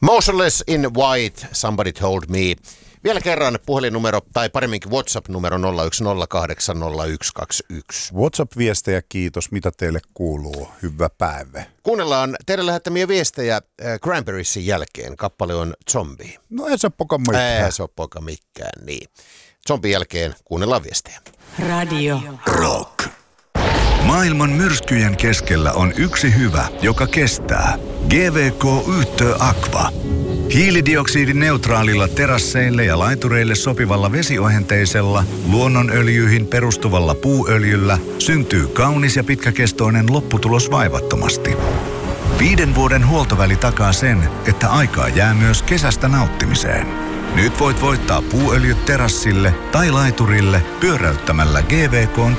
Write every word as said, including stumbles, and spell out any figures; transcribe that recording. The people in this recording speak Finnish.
Motionless in White, Somebody Told Me. Vielä kerran puhelinnumero, tai paremminkin WhatsApp-numero nolla yksi nolla kahdeksan nolla yksi kaksi yksi. WhatsApp-viestejä kiitos, mitä teille kuuluu. Hyvä päivä. Kuunnellaan teidän lähettämiä viestejä äh, Cranberriesin jälkeen. Kappale on Zombie. No ei se ole poka mikään. Ei se ole poka mikään, niin. Zombie jälkeen kuunnellaan viestejä. Radio Rock. Maailman myrskyjen keskellä on yksi hyvä, joka kestää. G V K Yhtö Aqua. Hiilidioksidineutraalilla terasseille ja laitureille sopivalla vesiohenteisella, luonnonöljyihin perustuvalla puuöljyllä syntyy kaunis ja pitkäkestoinen lopputulos vaivattomasti. Viiden vuoden huoltoväli takaa sen, että aikaa jää myös kesästä nauttimiseen. Nyt voit voittaa puuöljyt terassille tai laiturille pyöräyttämällä G V K:n